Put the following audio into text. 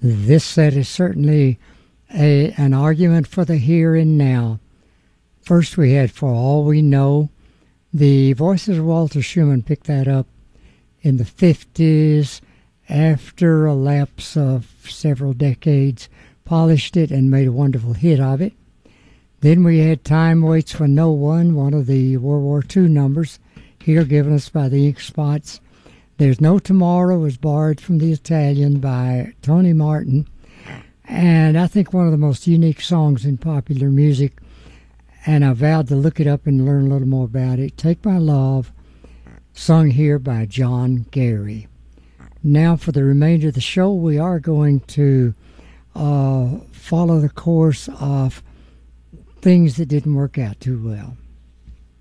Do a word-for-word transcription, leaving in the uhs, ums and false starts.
This set is certainly a, an argument for the here and now. First we had For All We Know. The Voices of Walter Schumann picked that up in the fifties after a lapse of several decades, polished it and made a wonderful hit of it. Then we had Time Waits for No One, one of the World War Two numbers, here given us by the Ink Spots. There's No Tomorrow was borrowed from the Italian by Tony Martin, and I think one of the most unique songs in popular music, and I vowed to look it up and learn a little more about it. Take My Love, sung here by John Gary. Now for the remainder of the show, we are going to uh, follow the course of things that didn't work out too well.